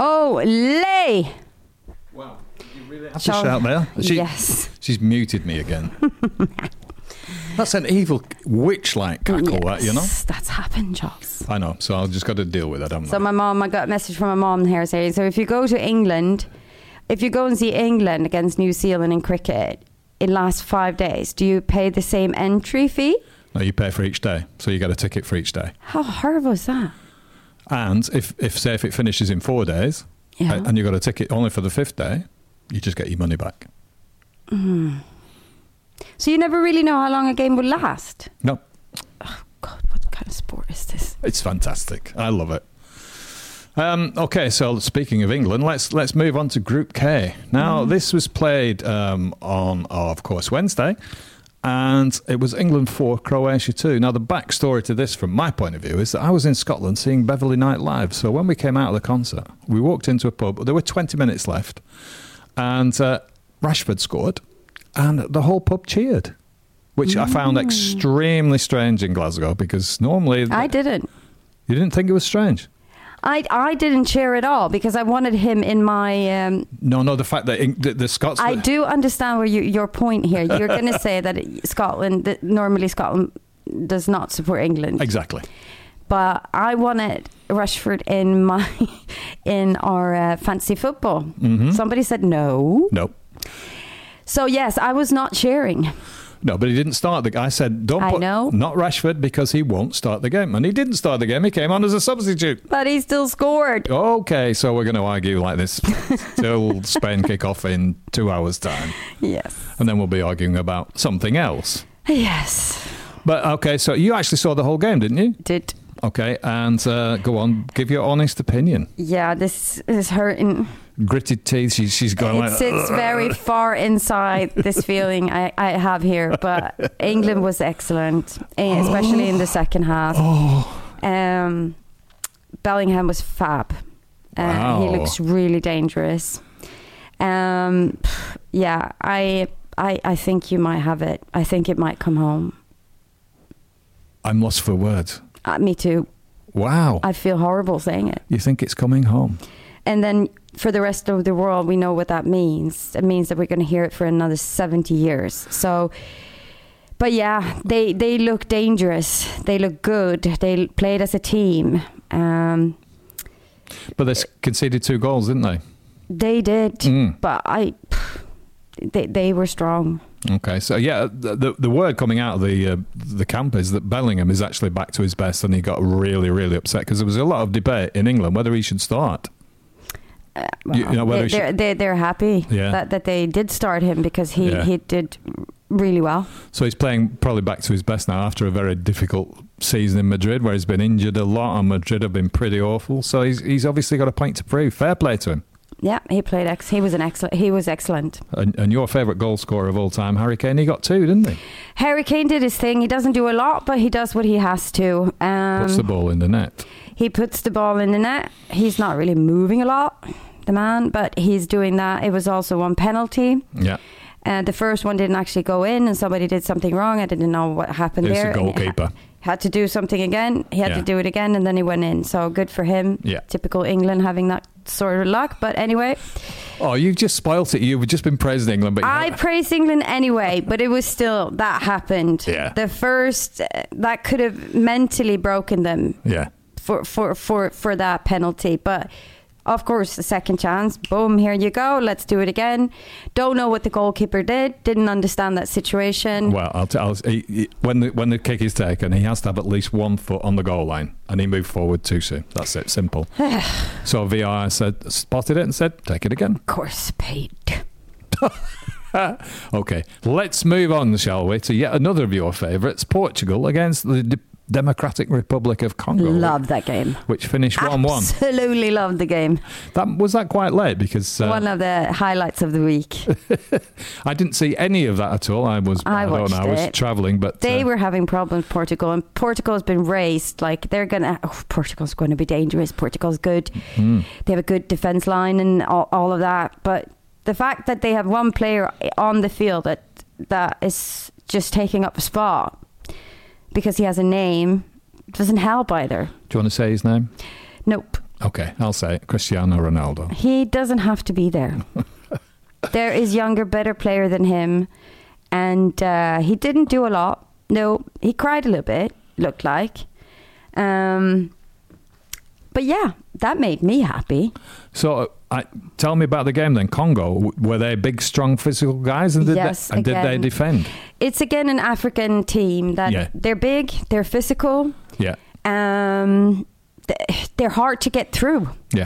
Ole! Wow, you really have to shout there. Yes. She's muted me again. That's an evil witch-like cackle, that, you know? That's happened, Charles. I know, so I've just got to deal with it, haven't I? So I got a message from my mom here saying, so if you go to England, if you go and see England against New Zealand in cricket, it lasts 5 days. Do you pay the same entry fee? No, you pay for each day, so you get a ticket for each day. How horrible is that? And if it finishes in 4 days, and you got a ticket only for the 5th day, you just get your money back. So you never really know how long a game will last? No. Oh, God, what kind of sport is this? It's fantastic. I love it. Okay, so speaking of England, let's move on to Group K. Now, this was played on, of course, Wednesday, and it was England 4, Croatia 2. Now, the backstory to this, from my point of view, is that I was in Scotland seeing Beverley Night live. So when we came out of the concert, we walked into a pub. There were 20 minutes left, and Rashford scored, and the whole pub cheered, which I found extremely strange in Glasgow, because normally... I didn't. You didn't think it was strange? I didn't cheer at all because I wanted him in my... No, the fact that the Scots... I do understand where your point here. You're going to say that normally Scotland does not support England. Exactly. But I wanted Rashford in our fantasy football. Mm-hmm. Somebody said no. Nope. So yes, I was not cheering. No, but he didn't start the... I said, not Rashford, because he won't start the game. And he didn't start the game. He came on as a substitute. But he still scored. Okay, so we're going to argue like this till Spain kick off in 2 hours' time. Yes. And then we'll be arguing about something else. Yes. But, okay, so you actually saw the whole game, didn't you? Did. Okay, and go on, give your honest opinion. Yeah, this is hurting. Gritted teeth, she's going like... It sits very far inside this feeling I have here, but England was excellent, especially in the second half. Bellingham was fab. Wow. He looks really dangerous. Yeah, I think you might have it. I think it might come home. I'm lost for words. Me too. Wow. I feel horrible saying it. You think it's coming home? And then for the rest of the world, we know what that means. It means that we're going to hear it for another 70 years. So, but yeah, they look dangerous. They look good. They played as a team. But they conceded 2 goals, didn't they? They did. But they were strong. Okay, so yeah, the word coming out of the camp is that Bellingham is actually back to his best, and he got really, really upset because there was a lot of debate in England whether he should start. They're happy that they did start him because he did really well. So he's playing probably back to his best now after a very difficult season in Madrid, where he's been injured a lot, and Madrid have been pretty awful. So he's obviously got a point to prove. Fair play to him. Yeah, he played. He was excellent. And your favourite goal scorer of all time, Harry Kane, he got 2, didn't he? Harry Kane did his thing. He doesn't do a lot, but he does what he has to. Puts the ball in the net. He puts the ball in the net. He's not really moving a lot, the man, but he's doing that. It was also one penalty. Yeah. The first one didn't actually go in, and somebody did something wrong. I didn't know what happened there. It's the goalkeeper. Had to do something again. He had to do it again, and then he went in. So good for him. Yeah. Typical England having that sort of luck. But anyway. Oh, you've just spoilt it. You've just been praising England. But I praised England anyway, but it was still, that happened. Yeah. The first, that could have mentally broken them. Yeah. For that penalty. But of course, the second chance, boom, here you go, let's do it again. Don't know what the goalkeeper didn't understand that situation. Well, when the kick is taken, he has to have at least 1 foot on the goal line, and he moved forward too soon. That's it, simple. So VAR spotted it and said, take it again. Of course, paid. Okay, let's move on, shall we, to yet another of your favourites, Portugal against the Democratic Republic of Congo. Love that game. Which finished 1-1. Absolutely loved the game. Was that quite late? Because one of the highlights of the week. I didn't see any of that at all. I was travelling, but they were having problems, Portugal, and Portugal has been raised. Like Portugal's going to be dangerous. Portugal's good. They have a good defence line and all of that. But the fact that they have one player on the field that is just taking up a spot because he has a name doesn't help either. Do you want to say his name? Nope. Okay, I'll say it. Cristiano Ronaldo. He doesn't have to be there. There is younger, better player than him. And he didn't do a lot. No, he cried a little bit, looked like. But yeah, that made me happy. So tell me about the game then. Congo, were they big, strong, physical guys? And did they defend? It's again an African team that they're big, they're physical. Yeah. They're hard to get through. Yeah.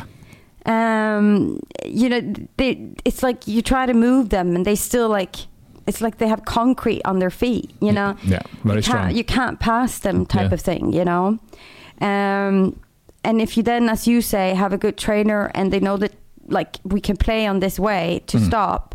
It's like you try to move them and they still it's like they have concrete on their feet, Yeah, very strong. You can't pass them type of thing, And if you then, as you say, have a good trainer and they know that we can play on this way to stop,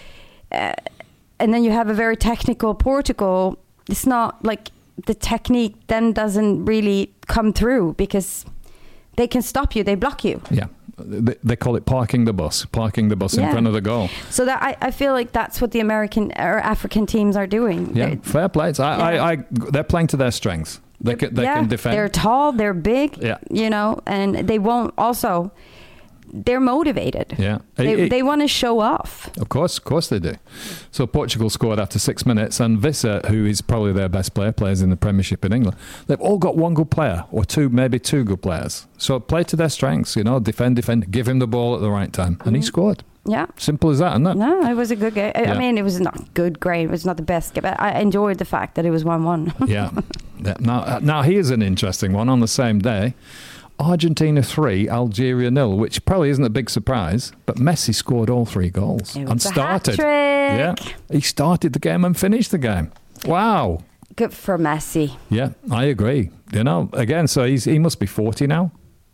and then you have a very technical Portugal, it's not like the technique then doesn't really come through because they can stop you, they block you. Yeah. They call it parking the bus in front of the goal. So that I feel like that's what the American or African teams are doing. Yeah, fair play. They're playing to their strengths. They can defend. They're tall, they're big, and they won't also... They're motivated. Yeah. They want to show off. Of course they do. So Portugal scored after 6 minutes, and Vissa, who is probably their best player, plays in the Premiership in England. They've all got one good player, or maybe two good players. So play to their strengths, defend, give him the ball at the right time. And he scored. Yeah. Simple as that, isn't it? No, it was a good game. I mean, it was not good, great. It was not the best game, but I enjoyed the fact that it was 1-1. Yeah. Now, here's an interesting one on the same day. Argentina 3, Algeria 0, which probably isn't a big surprise, but Messi scored all 3 goals and started. Hat-trick. Yeah, he started the game and finished the game. Wow. Good for Messi. Yeah, I agree. Again, so he must be 40 now.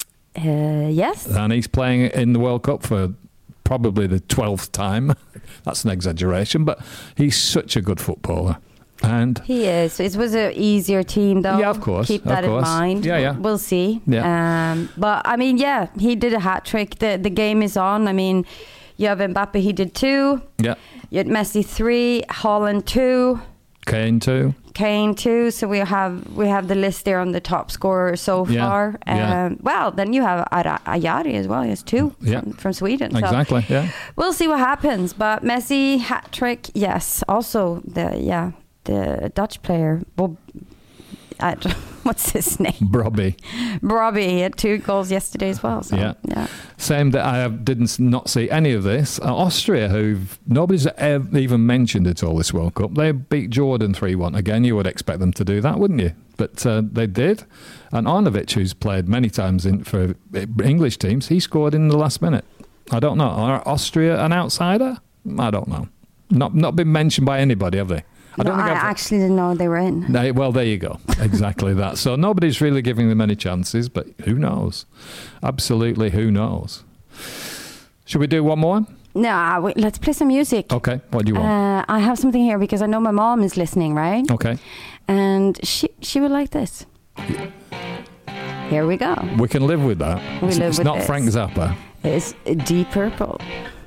Yes. And he's playing in the World Cup for probably the 12th time. That's an exaggeration, but he's such a good footballer. And he is. It was an easier team, though. Yeah, of course. Keep that in mind. Yeah. We'll see. Yeah. But I mean, he did a hat trick. The game is on. I mean, you have Mbappe. He did 2. Yeah. You had Messi 3, Haaland 2, Kane 2. So we have the list there on the top scorer so far. Well, then you have Ayari as well. He has 2 from Sweden. Exactly. So we'll see what happens. But Messi hat trick, yes. Also the Dutch player, Bob, what's his name? Brobby. He had 2 goals yesterday as well. So, yeah. Same that I didn't not see any of this. Austria, who nobody's ever even mentioned at all this World Cup, they beat Jordan 3-1. Again, you would expect them to do that, wouldn't you? But they did. And Arnautovic, who's played many times for English teams, he scored in the last minute. I don't know. Are Austria an outsider? I don't know. Not been mentioned by anybody, have they? I actually didn't know they were in. Well, there you go. Exactly that. So nobody's really giving them any chances, but who knows? Absolutely, who knows? Should we do one more? No, let's play some music. Okay, what do you want? I have something here because I know my mom is listening, right? Okay. And she would like this. Here we go. We can live with that. It's not Frank Zappa. It's Deep Purple.